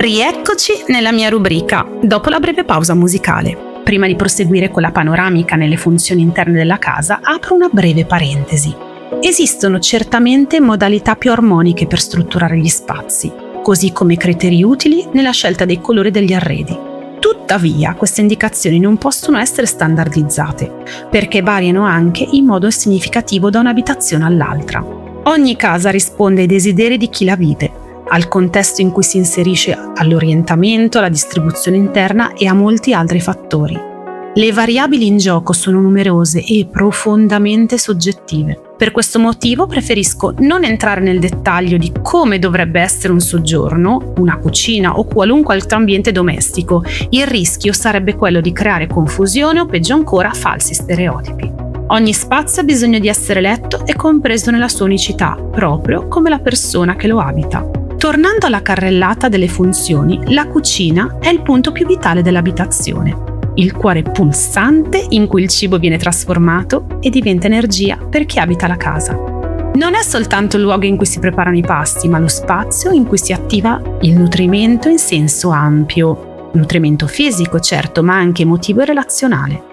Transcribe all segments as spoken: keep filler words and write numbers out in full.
Rieccoci nella mia rubrica, dopo la breve pausa musicale. Prima di proseguire con la panoramica nelle funzioni interne della casa, apro una breve parentesi. Esistono certamente modalità più armoniche per strutturare gli spazi, così come criteri utili nella scelta dei colori degli arredi. Tuttavia, queste indicazioni non possono essere standardizzate, perché variano anche in modo significativo da un'abitazione all'altra. Ogni casa risponde ai desideri di chi la vive, al contesto in cui si inserisce, all'orientamento, alla distribuzione interna e a molti altri fattori. Le variabili in gioco sono numerose e profondamente soggettive. Per questo motivo preferisco non entrare nel dettaglio di come dovrebbe essere un soggiorno, una cucina o qualunque altro ambiente domestico. Il rischio sarebbe quello di creare confusione o peggio ancora falsi stereotipi. Ogni spazio ha bisogno di essere letto e compreso nella sua unicità, proprio come la persona che lo abita. Tornando alla carrellata delle funzioni, la cucina è il punto più vitale dell'abitazione, il cuore pulsante in cui il cibo viene trasformato e diventa energia per chi abita la casa. Non è soltanto il luogo in cui si preparano i pasti, ma lo spazio in cui si attiva il nutrimento in senso ampio, nutrimento fisico certo, ma anche emotivo e relazionale.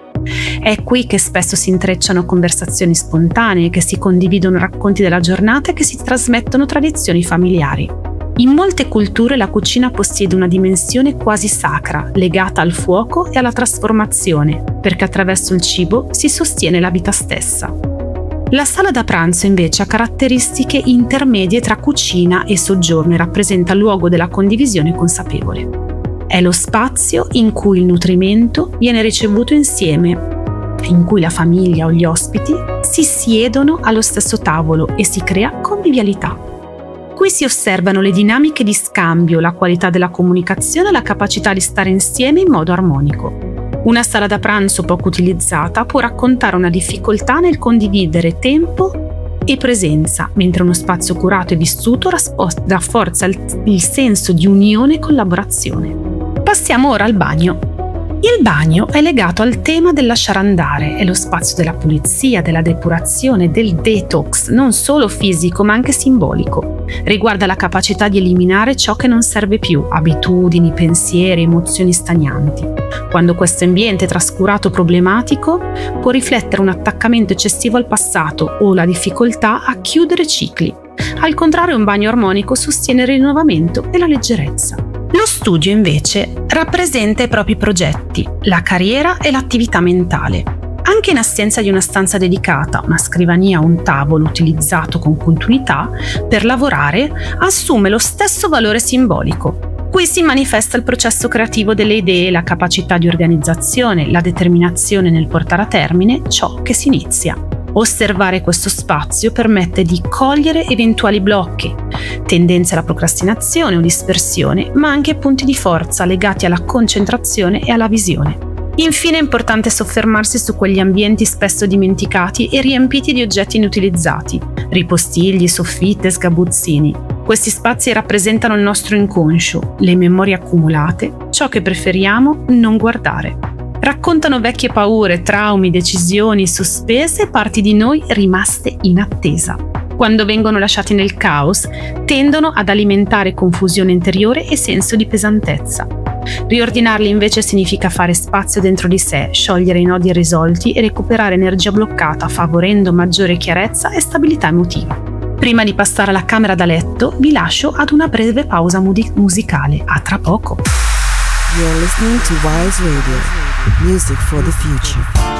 È qui che spesso si intrecciano conversazioni spontanee, che si condividono racconti della giornata e che si trasmettono tradizioni familiari. In molte culture la cucina possiede una dimensione quasi sacra, legata al fuoco e alla trasformazione, perché attraverso il cibo si sostiene la vita stessa. La sala da pranzo invece ha caratteristiche intermedie tra cucina e soggiorno e rappresenta il luogo della condivisione consapevole. È lo spazio in cui il nutrimento viene ricevuto insieme, in cui la famiglia o gli ospiti si siedono allo stesso tavolo e si crea convivialità. Qui si osservano le dinamiche di scambio, la qualità della comunicazione e la capacità di stare insieme in modo armonico. Una sala da pranzo poco utilizzata può raccontare una difficoltà nel condividere tempo e presenza, mentre uno spazio curato e vissuto rafforza il, il senso di unione e collaborazione. Passiamo ora al bagno. Il bagno è legato al tema del lasciare andare, è lo spazio della pulizia, della depurazione, del detox, non solo fisico ma anche simbolico. Riguarda la capacità di eliminare ciò che non serve più, abitudini, pensieri, emozioni stagnanti. Quando questo ambiente è trascurato o problematico, può riflettere un attaccamento eccessivo al passato o la difficoltà a chiudere cicli. Al contrario, un bagno armonico sostiene il rinnovamento e la leggerezza. Lo studio invece rappresenta i propri progetti, la carriera e l'attività mentale. Anche in assenza di una stanza dedicata, una scrivania o un tavolo utilizzato con continuità per lavorare assume lo stesso valore simbolico. Qui si manifesta il processo creativo delle idee, la capacità di organizzazione, la determinazione nel portare a termine ciò che si inizia. Osservare questo spazio permette di cogliere eventuali blocchi, tendenze alla procrastinazione o dispersione, ma anche punti di forza legati alla concentrazione e alla visione. Infine è importante soffermarsi su quegli ambienti spesso dimenticati e riempiti di oggetti inutilizzati, ripostigli, soffitte, sgabuzzini. Questi spazi rappresentano il nostro inconscio, le memorie accumulate, ciò che preferiamo non guardare. Raccontano vecchie paure, traumi, decisioni sospese e parti di noi rimaste in attesa. Quando vengono lasciati nel caos, tendono ad alimentare confusione interiore e senso di pesantezza. Riordinarli invece significa fare spazio dentro di sé, sciogliere i nodi irrisolti e recuperare energia bloccata, favorendo maggiore chiarezza e stabilità emotiva. Prima di passare alla camera da letto, vi lascio ad una breve pausa mudi- musicale. A tra poco! You're listening to Wise Radio, music for the future.